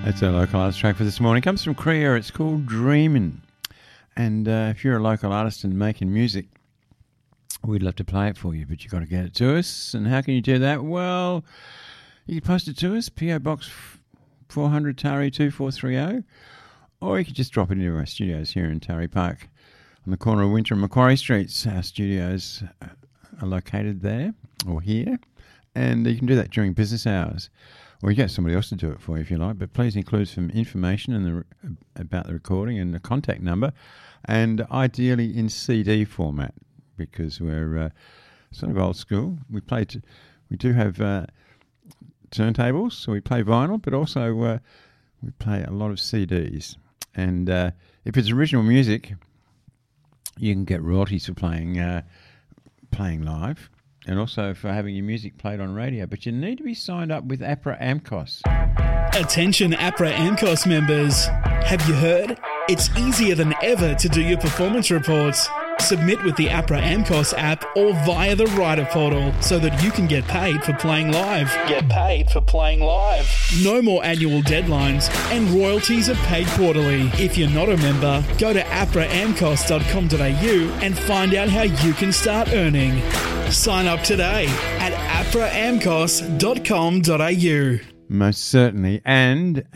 That's our local artist track for this morning. It comes from Kriya. It's called Dreamin'. And if you're a local artist and making music, we'd love to play it for you, but you've got to get it to us. And how can you do that? Well, you can post it to us, PO Box 400 Taree 2430, or you could just drop it into our studios here in Taree Park on the corner of Winter and Macquarie Streets. Our studios are located there or here, and you can do that during business hours. Or you get somebody else to do it for you if you like, but please include some information about the recording and the contact number, and ideally in CD format, because we're sort of old school. We do have turntables, so we play vinyl, but also we play a lot of CDs. And if it's original music, you can get royalties for playing live, and also for having your music played on radio. But you need to be signed up with APRA AMCOS. Attention APRA AMCOS members. Have you heard? It's easier than ever to do your performance reports. Submit with the APRA AMCOS app or via the Writer portal so that you can get paid for playing live. Get paid for playing live. No more annual deadlines, and royalties are paid quarterly. If you're not a member, go to apraamcos.com.au and find out how you can start earning. Sign up today at apraamcos.com.au. Most certainly. And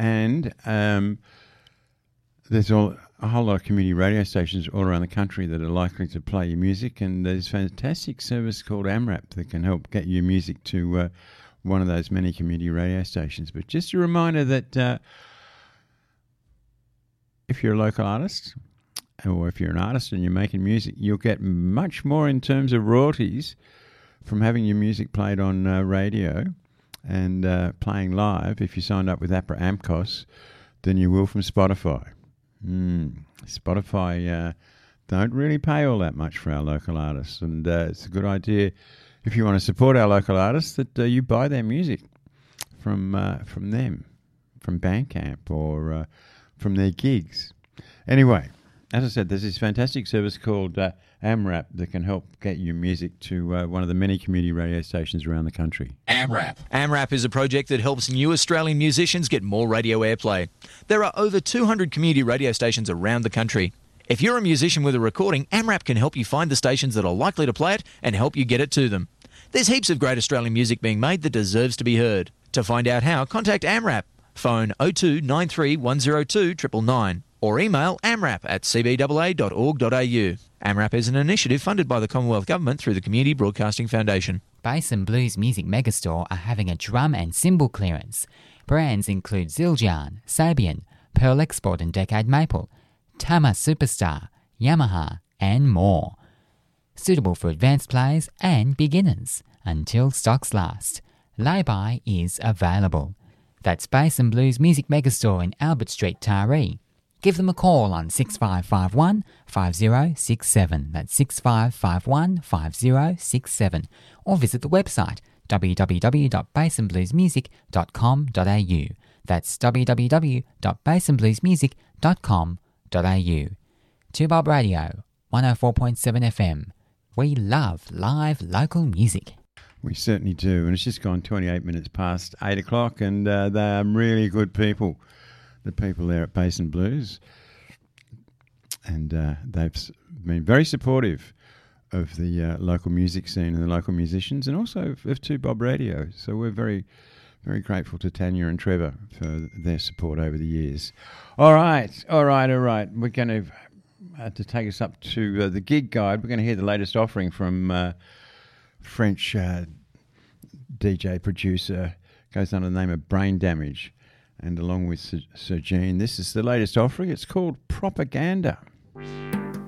there's a whole lot of community radio stations all around the country that are likely to play your music, and there's a fantastic service called AMRAP that can help get your music to one of those many community radio stations. But just a reminder that if you're a local artist, or if you're an artist and you're making music, you'll get much more in terms of royalties from having your music played on radio and playing live if you signed up with APRA AMCOS than you will from Spotify. Spotify don't really pay all that much for our local artists, and it's a good idea if you want to support our local artists that you buy their music from them, from Bandcamp or from their gigs. Anyway, as I said, there's this fantastic service called AMRAP that can help get your music to one of the many community radio stations around the country. AMRAP. AMRAP is a project that helps new Australian musicians get more radio airplay. There are over 200 community radio stations around the country. If you're a musician with a recording, AMRAP can help you find the stations that are likely to play it and help you get it to them. There's heaps of great Australian music being made that deserves to be heard. To find out how, contact AMRAP. Phone 02 93 102 999 or email amrap@cbaa.org.au. AMRAP is an initiative funded by the Commonwealth Government through the Community Broadcasting Foundation. Bass and Blues Music Megastore are having a drum and cymbal clearance. Brands include Zildjian, Sabian, Pearl Export and Decade Maple, Tama Superstar, Yamaha, and more. Suitable for advanced players and beginners until stocks last. Lay-by is available. That's Bass and Blues Music Megastore in Albert Street, Taree. Give them a call on 6551 5067. That's 6551 5067. Or visit the website www.bassandbluesmusic.com.au. That's www.bassandbluesmusic.com.au. 2Bob Radio, 104.7 FM. We love live local music. We certainly do, and it's just gone 28 minutes past 8 o'clock, and they are really good people, the people there at Bass and Blues, and they've been very supportive of the local music scene and the local musicians, and also of 2Bob Radio. So we're very, very grateful to Tanya and Trevor for their support over the years. All right. We're going to take us up to the gig guide. We're going to hear the latest offering from French DJ producer, goes under the name of Brain Damage, and along with Sir Jean, this is the latest offering. It's called Propaganda.